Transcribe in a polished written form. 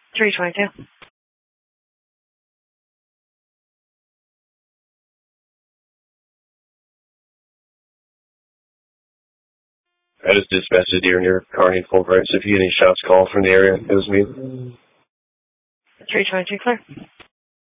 322. I just dispatched a deer near Kearney full price. If you get any shots called from the area, it was me. 322 clear.